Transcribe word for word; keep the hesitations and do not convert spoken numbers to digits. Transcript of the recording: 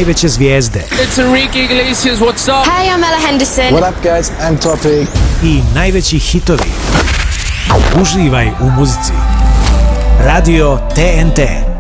najveće zvijezde. It's Enrique Iglesias, what's up? Hey, I'm Ella Henderson. What up, guys? I'm Topic. I najveći hitovi. Uživaj u muzici. Radio T N T.